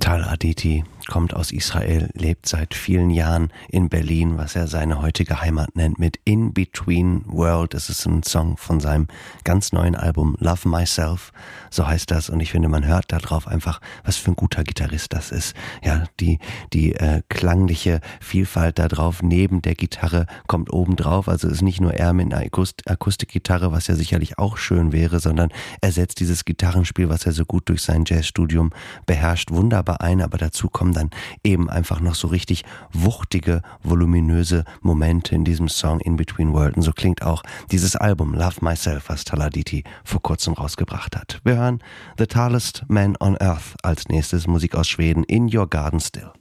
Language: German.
Tal Aditi kommt aus Israel, lebt seit vielen Jahren in Berlin, was er seine heutige Heimat nennt, mit In Between World. Es ist ein Song von seinem ganz neuen Album Love Myself, so heißt das. Und ich finde, man hört darauf einfach, was für ein guter Gitarrist das ist. Ja, die klangliche Vielfalt da drauf neben der Gitarre kommt oben drauf. Also ist nicht nur er mit einer Akustikgitarre, was ja sicherlich auch schön wäre, sondern er setzt dieses Gitarrenspiel, was er so gut durch sein Jazzstudium beherrscht, wunderbar ein. Aber dazu kommen dann eben einfach noch so richtig wuchtige, voluminöse Momente in diesem Song In Between World. Und so klingt auch dieses Album Love Myself, was Tal Aditi vor kurzem rausgebracht hat. Wir hören The Tallest Man on Earth als nächstes, Musik aus Schweden, In Your Garden Still.